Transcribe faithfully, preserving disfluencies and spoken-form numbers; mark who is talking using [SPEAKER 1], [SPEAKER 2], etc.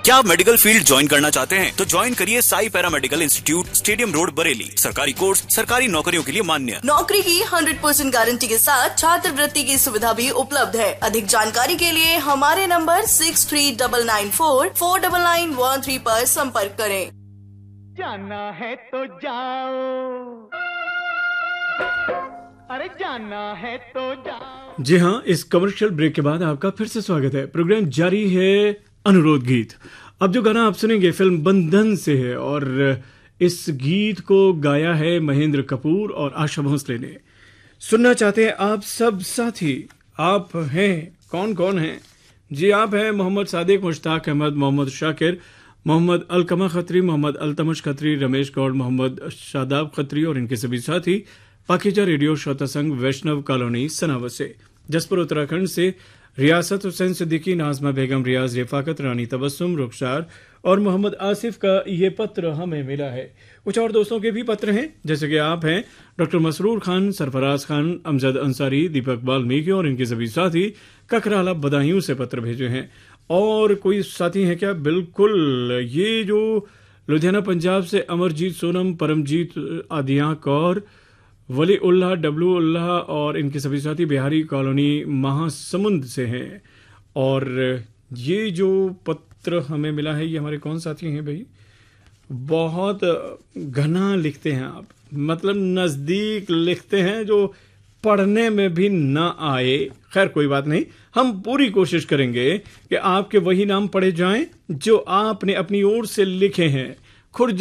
[SPEAKER 1] क्या आप medical field join करना चाहते हैं? तो ज्वाइन करिए Sai para medical institute, stadium road, Bareilly. सरकारी कोर्स, सरकारी नौकरियों के लिए मान्य।
[SPEAKER 2] नौकरी की हंड्रेड परसेंट गारंटी के साथ छात्रवृत्ति की सुविधा भी उपलब्ध है। अधिक जानकारी के लिए हमारे number six three double nine four four double nine one three पर संपर्क करें।
[SPEAKER 3] जाना है तो जाओ, अरे जाना है तो जाओ।
[SPEAKER 4] जी हाँ, इस कमर्शियल ब्रेक के बाद आपका फिर से स्वागत है। प्रोग्राम जारी है अनुरोध गीत। अब जो गाना आप सुनेंगे फिल्म बंधन से है और इस गीत को गाया है महेंद्र कपूर और आशा भोसले ने। सुनना चाहते हैं आप सब साथी। आप हैं कौन कौन हैं? जी आप हैं मोहम्मद सादिक, मुश्ताक अहमद, मोहम्मद शाकिर, मोहम्मद अलकमा खत्री, मोहम्मद अल्तमश खत्री, रमेश गौड़, मोहम्मद शादाब खत्री और इनके सभी साथी पाकिजा रेडियो श्रोता संघ वैष्णव कॉलोनी सनावत से। जसपुर उत्तराखंड से रियासत हुसैन सिद्दीकी, नाजमा बेगम, रियाज, रिफाकत, रानी तबस्सुम, रुखसार और मोहम्मद आसिफ का ये पत्र हमें मिला है। कुछ और दोस्तों के भी पत्र हैं, जैसे कि आप हैं डॉक्टर मसरूर खान, सरफराज खान, अमजद अंसारी, दीपक वाल्मीकि और इनके सभी साथी ककराला बदायूं से पत्र भेजे हैं। और कोई साथी हैं क्या? बिल्कुल, ये जो लुधियाना पंजाब से अमरजीत सोनम, परमजीत आदिया कौर, वली उल्लाह, डब्लू उल्लाह और इनके सभी साथी बिहारी कॉलोनी महासमुंद से हैं। और ये जो पत्र हमें मिला है, ये हमारे कौन साथी हैं भाई? बहुत घना लिखते हैं आप, मतलब नज़दीक लिखते हैं, जो पढ़ने में भी ना आए। खैर कोई बात नहीं, हम पूरी कोशिश करेंगे कि आपके वही नाम पढ़े जाएं जो आपने अपनी ओर से लिखे हैं। खुद